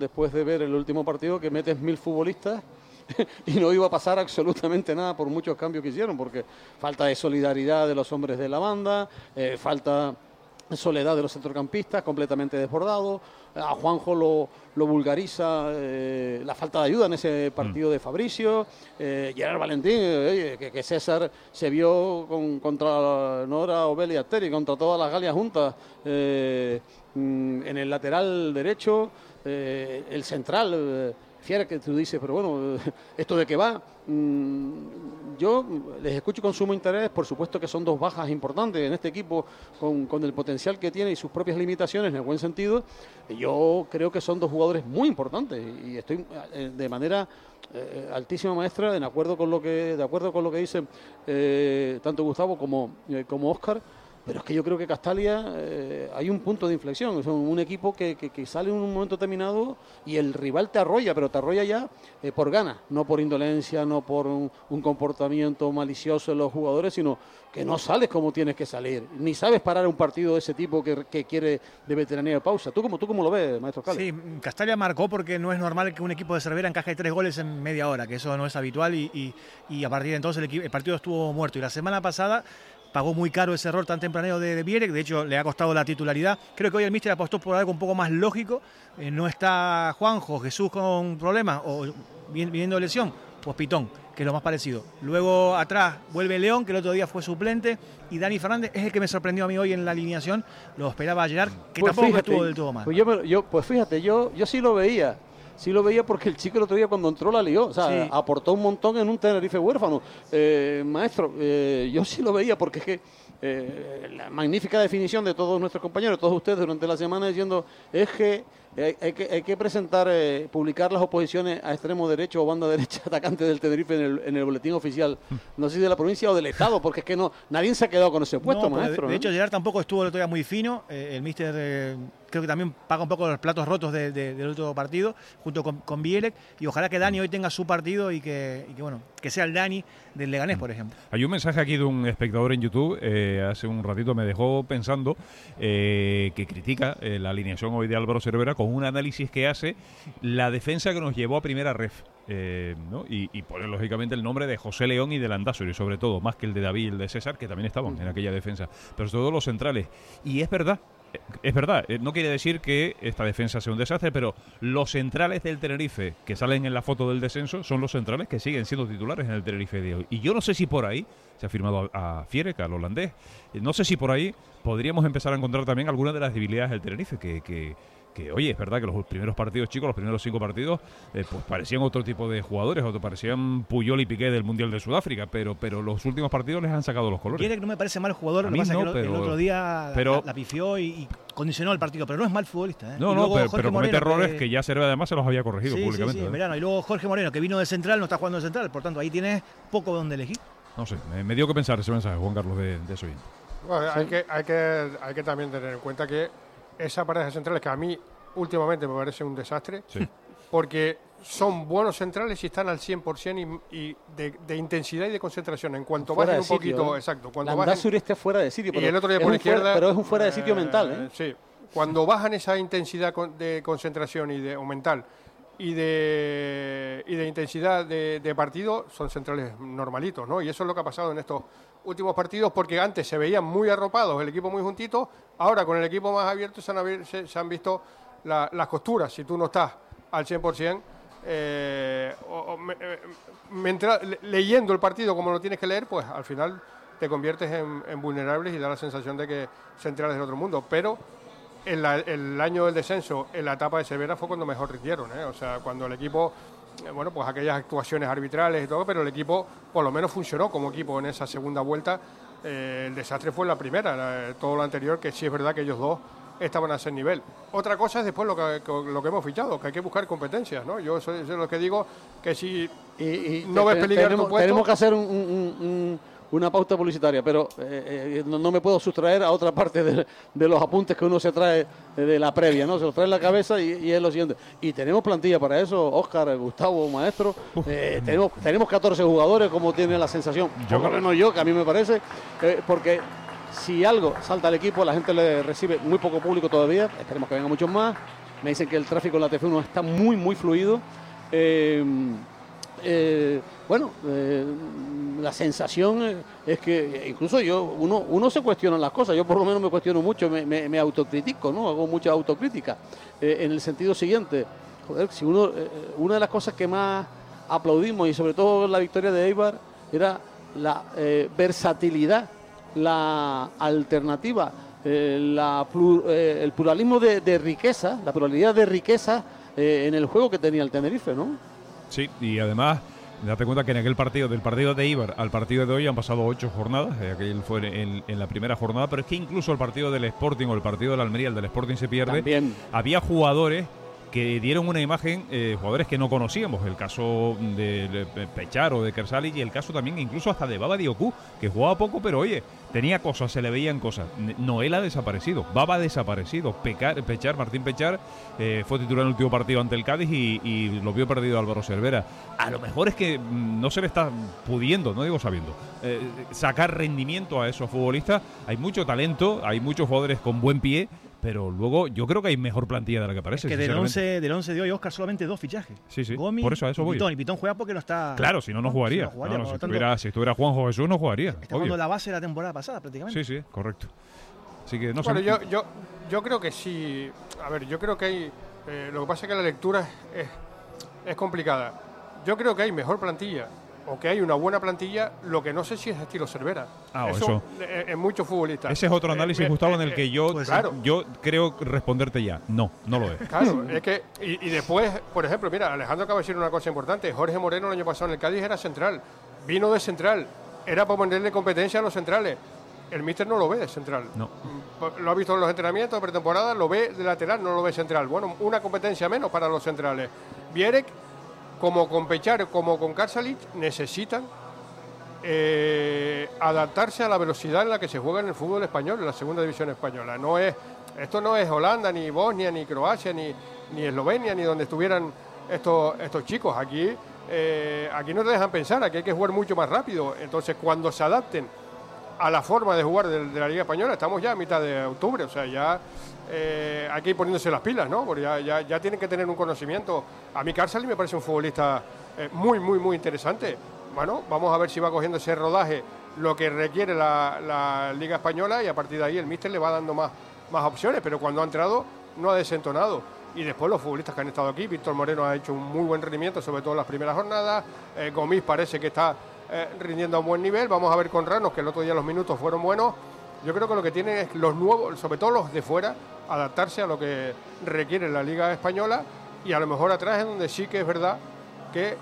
después de ver el último partido, que metes 1000 futbolistas y no iba a pasar absolutamente nada por muchos cambios que hicieron, porque falta de solidaridad de los hombres de la banda, falta soledad de los centrocampistas, completamente desbordado. A Juanjo lo vulgariza la falta de ayuda en ese partido de Fabricio. Gerard Valentín, que César se vio contra Nora, Obel y Asteri, contra todas las Galias juntas, en el lateral derecho, el central. Fiera, que tú dices, pero bueno, ¿esto de qué va? Yo les escucho con sumo interés. Por supuesto que son dos bajas importantes en este equipo, con el potencial que tiene y sus propias limitaciones, en el buen sentido. Yo creo que son dos jugadores muy importantes y estoy de manera altísima, maestra, de acuerdo con lo que dicen tanto Gustavo como Óscar. Pero es que yo creo que Castalia hay un punto de inflexión. Es un equipo que sale en un momento determinado y el rival te arrolla, pero te arrolla ya por ganas, no por indolencia, no por un comportamiento malicioso de los jugadores, sino que no sales como tienes que salir, ni sabes parar un partido de ese tipo que quiere de veteranía de pausa. ¿Tú cómo lo ves, maestro Cali? Sí, Castalia marcó porque no es normal que un equipo de Cervera encaje 3 goles en media hora, que eso no es habitual y a partir de entonces el partido estuvo muerto. Y la semana pasada pagó muy caro ese error tan tempranero de Bierek, de hecho le ha costado la titularidad. Creo que hoy el míster apostó por algo un poco más lógico. No está Juanjo, Jesús con problemas o viniendo de lesión, pues Pitón, que es lo más parecido. Luego atrás vuelve León, que el otro día fue suplente, y Dani Fernández es el que me sorprendió a mí hoy en la alineación. Lo esperaba a Gerard, que pues tampoco fíjate, estuvo del todo mal. Pues fíjate, yo sí lo veía. Sí lo veía porque el chico el otro día cuando entró la lió, o sea, sí, aportó un montón en un Tenerife huérfano. Maestro, yo sí lo veía porque es que la magnífica definición de todos nuestros compañeros, todos ustedes durante la semana diciendo es que hay que presentar, publicar las oposiciones a extremo derecho o banda derecha atacante del Tenerife en el boletín oficial, no sé si de la provincia o del Estado, porque es que nadie se ha quedado con ese puesto, no, maestro. De hecho, Gerard tampoco estuvo el otro día muy fino, el míster creo que también paga un poco los platos rotos del último partido, junto con Bierek, y ojalá que Dani hoy tenga su partido y que bueno, que sea el Dani del Leganés, por ejemplo. Hay un mensaje aquí de un espectador en YouTube, hace un ratito me dejó pensando, que critica la alineación hoy de Álvaro Cervera con un análisis que hace la defensa que nos llevó a primera ref, ¿no? y pone lógicamente el nombre de José León y de Landázuri, sobre todo, más que el de David y el de César, que también estaban en aquella defensa, pero sobre todo los centrales. Y es verdad, no quiere decir que esta defensa sea un desastre, pero los centrales del Tenerife que salen en la foto del descenso son los centrales que siguen siendo titulares en el Tenerife de hoy. Y yo no sé si por ahí, se ha firmado a Fierek, al holandés, no sé si por ahí podríamos empezar a encontrar también algunas de las debilidades del Tenerife, que oye, es verdad que los primeros partidos, chicos, los primeros 5 partidos, pues parecían otro tipo de jugadores, parecían Puyol y Piqué del Mundial de Sudáfrica, pero los últimos partidos les han sacado los colores. Quiere que no me parece mal jugador, lo que pasa es que el otro día la pifió y condicionó el partido, pero no es mal futbolista. No, pero comete errores que ya Cervera además se los había corregido públicamente. Sí, verano. Y luego Jorge Moreno, que vino de central, no está jugando de central, por tanto ahí tienes poco donde elegir. No sé, me dio que pensar ese mensaje, Juan Carlos, de eso. Bueno, hay que también tener en cuenta que esa pareja de centrales que a mí últimamente me parece un desastre, sí, porque son buenos centrales y están al 100% y de intensidad y de concentración. En cuanto bajen un poquito, exacto. Cuando Landázuri está fuera de sitio, pero y el otro día por izquierda, pero es un fuera de sitio mental. Sí, cuando bajan esa intensidad de concentración o mental y de intensidad de partido, son centrales normalitos, ¿no? Y eso es lo que ha pasado en estos últimos partidos, porque antes se veían muy arropados, el equipo muy juntito, ahora con el equipo más abierto se han visto las costuras. Si tú no estás al 100%, leyendo el partido como lo tienes que leer, pues al final te conviertes en vulnerables y da la sensación de que centrales del otro mundo. Pero el año del descenso, en la etapa de Cervera, fue cuando mejor rindieron, o sea, cuando el equipo, bueno, pues aquellas actuaciones arbitrales y todo, pero el equipo por lo menos funcionó como equipo en esa segunda vuelta. El desastre fue en la primera, todo lo anterior, que sí es verdad que ellos dos estaban a ese nivel. Otra cosa es después lo que hemos fichado, que hay que buscar competencias, ¿no? Yo eso es lo que digo, que si no ves peligrar tu puesto... Tenemos que hacer una pauta publicitaria, pero no me puedo sustraer a otra parte de los apuntes que uno se trae de la previa, ¿no? Se los trae en la cabeza y es lo siguiente. Y tenemos plantilla para eso, Óscar, Gustavo, maestro. Tenemos 14 jugadores, como tiene la sensación. Por lo menos yo, que a mí me parece, porque... Si algo salta al equipo, la gente le recibe muy poco público todavía, esperemos que venga muchos más. Me dicen que el tráfico en la T1 está muy, muy fluido. La sensación es que incluso uno se cuestiona las cosas. Yo por lo menos me cuestiono mucho, me autocritico, ¿no? Hago mucha autocrítica en el sentido siguiente. Joder, si una de las cosas que más aplaudimos, y sobre todo la victoria de Eibar, era la versatilidad, la alternativa, el pluralismo de riqueza, la pluralidad de riqueza en el juego que tenía el Tenerife, ¿no? Sí, y además, date cuenta que en aquel partido, del partido de Eibar al partido de hoy han pasado 8 jornadas, aquel fue en la primera jornada, pero es que incluso el partido del Sporting o el partido del Almería, el del Sporting se pierde. También había jugadores que dieron una imagen, jugadores que no conocíamos, el caso de Pechar o de Kersalic, y el caso también incluso hasta de Baba Diocú, que jugaba poco, pero oye, tenía cosas, se le veían cosas. Noel ha desaparecido, Baba ha desaparecido, Martín Pechar fue titular en el último partido ante el Cádiz y lo vio perdido Álvaro Cervera. A lo mejor es que no se le está pudiendo, no digo sabiendo, sacar rendimiento a esos futbolistas. Hay mucho talento, hay muchos jugadores con buen pie, pero luego yo creo que hay mejor plantilla de la que parece. Es que del 11 de hoy, Óscar, solamente 2 fichajes. Sí, Gomi, por eso a eso voy. Y Pitón juega porque no está... Claro, si no jugaría. Si estuviera Juanjo Jesús, no jugaría. Está jugando la base de la temporada pasada, prácticamente. Sí, correcto. Así que no sé. Bueno, yo creo que sí. A ver, yo creo que hay... lo que pasa es que la lectura es complicada. Yo creo que hay mejor plantilla, o que hay una buena plantilla, lo que no sé si es estilo Cervera. Eso. En muchos futbolistas. Ese es otro análisis, Gustavo, en el que yo creo responderte ya. No lo es. Claro, es que... Y después, por ejemplo, mira, Alejandro acaba de decir una cosa importante. Jorge Moreno el año pasado en el Cádiz era central. Vino de central. Era para ponerle competencia a los centrales. El míster no lo ve de central. No. Lo ha visto en los entrenamientos de pretemporada, lo ve de lateral, no lo ve central. Bueno, una competencia menos para los centrales. Vierek, como con Pechar, como con Kersalic, necesitan adaptarse a la velocidad en la que se juega en el fútbol español, en la segunda división española. Esto no es Holanda, ni Bosnia, ni Croacia, ni Eslovenia, ni donde estuvieran estos chicos. Aquí no te dejan pensar, aquí hay que jugar mucho más rápido. Entonces, cuando se adapten a la forma de jugar de la Liga Española, estamos ya a mitad de octubre, o sea, ya hay que ir poniéndose las pilas, ¿no? Porque ya tienen que tener un conocimiento. A mí Kersalic me parece un futbolista muy, muy, muy interesante. Bueno, vamos a ver si va cogiendo ese rodaje, lo que requiere la Liga Española, y a partir de ahí el míster le va dando más opciones, pero cuando ha entrado no ha desentonado. Y después los futbolistas que han estado aquí, Víctor Moreno ha hecho un muy buen rendimiento, sobre todo en las primeras jornadas. Gomis parece que está rindiendo a un buen nivel. Vamos a ver con Ranos, que el otro día los minutos fueron buenos. Yo creo que lo que tienen es los nuevos, sobre todo los de fuera, adaptarse a lo que requiere la Liga Española, y a lo mejor atrás es donde sí que es verdad que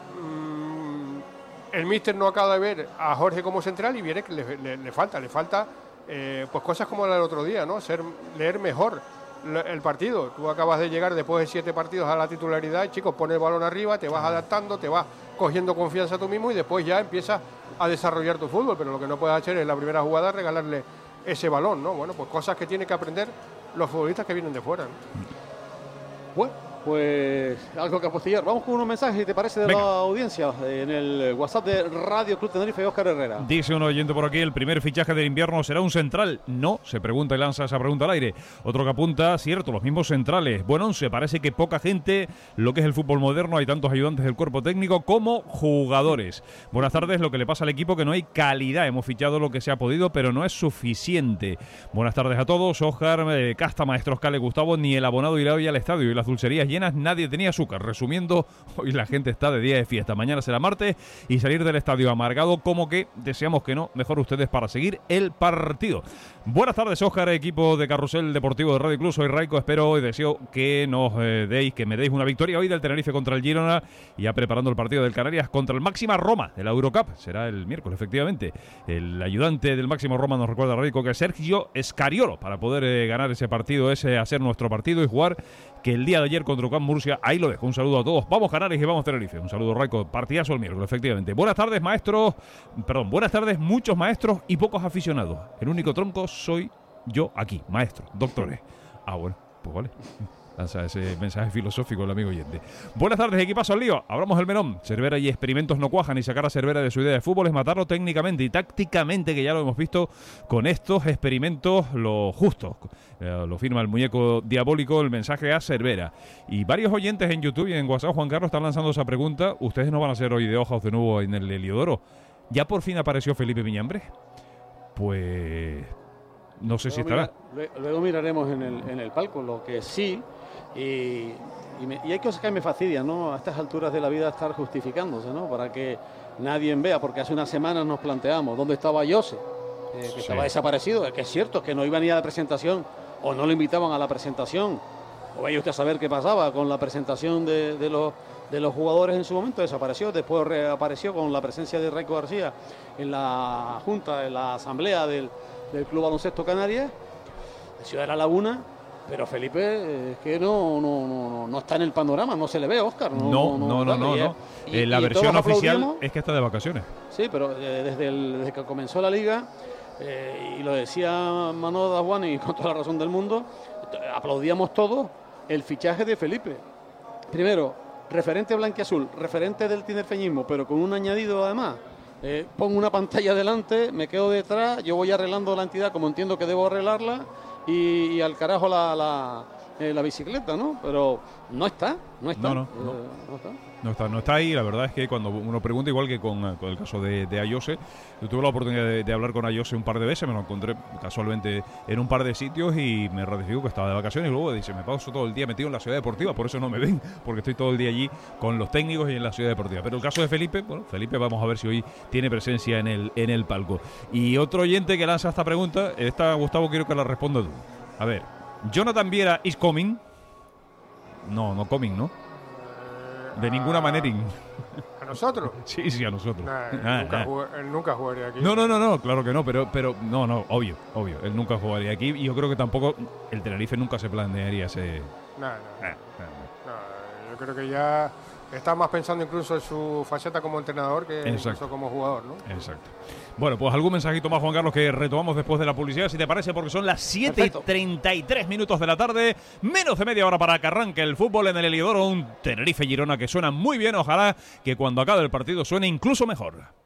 el míster no acaba de ver a Jorge como central, y viene que le falta pues cosas como la del otro día, ¿no? Leer mejor el partido. Tú acabas de llegar después de 7 partidos a la titularidad, chicos, pones el balón arriba, te vas adaptando, te vas cogiendo confianza tú mismo, y después ya empiezas a desarrollar tu fútbol, pero lo que no puedes hacer es la primera jugada regalarle ese balón, ¿no? Bueno, pues cosas que tienen que aprender los futbolistas que vienen de fuera, ¿no? Bueno, pues algo que apostillar. Vamos con unos mensajes, si te parece, de la audiencia en el WhatsApp de Radio Club Tenerife, Óscar Herrera. Dice un oyente por aquí: el primer fichaje del invierno será un central. No, se pregunta y lanza esa pregunta al aire. Otro que apunta: cierto, los mismos centrales. Buen once, parece que poca gente, lo que es el fútbol moderno, hay tantos ayudantes del cuerpo técnico como jugadores. Buenas tardes, lo que le pasa al equipo que no hay calidad. Hemos fichado lo que se ha podido, pero no es suficiente. Buenas tardes a todos. Óscar, Casta, Maestros Cale, Gustavo, ni el abonado irá hoy al estadio y las dulcerías llenas, nadie tenía azúcar. Resumiendo, hoy la gente está de día de fiesta, mañana será martes, y salir del estadio amargado, como que deseamos que no, mejor ustedes para seguir el partido. Buenas tardes, Óscar, equipo de Carrusel Deportivo de Radio Club, soy Raico, espero y deseo que me deis una victoria hoy del Tenerife contra el Girona, y ya preparando el partido del Canarias contra el Máxima Roma de la Eurocup, será el miércoles, efectivamente. El ayudante del Máximo Roma nos recuerda, Raico, que Sergio Escariolo, para poder ganar ese partido, hacer nuestro partido y jugar, que el día de ayer contra UCAM Murcia. Ahí lo dejo. Un saludo a todos. Vamos Canarias y vamos Tenerife. Un saludo, Raico. Partidazo el miércoles, efectivamente. Buenas tardes, buenas tardes, muchos maestros y pocos aficionados. El único tronco soy yo aquí, maestros, doctores. Bueno, pues vale. Lanza ese mensaje filosófico el amigo oyente. Buenas tardes, equipazo al lío. Hablamos del Melón. Cervera y experimentos no cuajan, y sacar a Cervera de su idea de fútbol es matarlo técnicamente y tácticamente, que ya lo hemos visto con estos experimentos, lo justo. Lo firma el muñeco diabólico, el mensaje a Cervera. Y varios oyentes en YouTube y en WhatsApp, Juan Carlos, están lanzando esa pregunta. Ustedes no van a ser hoy de hojas de nuevo en el Heliodoro. ¿Ya por fin apareció Felipe Miñambres? Pues no sé si estará. Luego miraremos en el palco, lo que sí. Y hay cosas que me fastidian, ¿no? A estas alturas de la vida estar justificándose, ¿no? Para que nadie vea, porque hace unas semanas nos planteamos dónde estaba Jose, que estaba desaparecido, que es cierto, que no iba ni a la presentación, o no lo invitaban a la presentación, o vaya usted a saber qué pasaba con la presentación de los jugadores en su momento. Desapareció, después reapareció con la presencia de Raico García en la junta, en la asamblea del Club Baloncesto Canarias, de Ciudad de la Laguna. Pero Felipe es que no está en el panorama, no se le ve, Óscar. No. La versión oficial es que está de vacaciones. Sí, pero desde que comenzó la liga, y lo decía Manolo Dajuani con toda la razón del mundo, aplaudíamos todos el fichaje de Felipe. Primero, referente blanquiazul, referente del tinerfeñismo, pero con un añadido además. Pongo una pantalla delante, me quedo detrás, yo voy arreglando la entidad como entiendo que debo arreglarla, y al carajo la bicicleta, ¿no? Pero no está. No está ahí. La verdad es que cuando uno pregunta, igual que con el caso de Ayose, yo tuve la oportunidad de hablar con Ayose un par de veces, me lo encontré casualmente en un par de sitios y me ratificó que estaba de vacaciones, y luego dice, me paso todo el día metido en la ciudad deportiva, por eso no me ven, porque estoy todo el día allí con los técnicos y en la ciudad deportiva. Pero el caso de Felipe, Felipe vamos a ver si hoy tiene presencia en el palco. Y otro oyente que lanza esta pregunta, Gustavo, quiero que la responda tú. A ver, Jonathan Viera is coming. No coming, ¿no? De ninguna manera. ¿A nosotros? Sí, a nosotros. Él nunca jugaría aquí. No, claro que no, pero no, obvio. Él nunca jugaría aquí, y yo creo que tampoco el Tenerife nunca se planearía ese... No, yo creo que ya está más pensando incluso en su faceta como entrenador que incluso como jugador, ¿no? Exacto. Bueno, pues algún mensajito más, Juan Carlos, que retomamos después de la publicidad, si te parece, porque son las 7:33 de la tarde, menos de media hora para que arranque el fútbol en el Heliodoro, un Tenerife-Girona que suena muy bien, ojalá que cuando acabe el partido suene incluso mejor.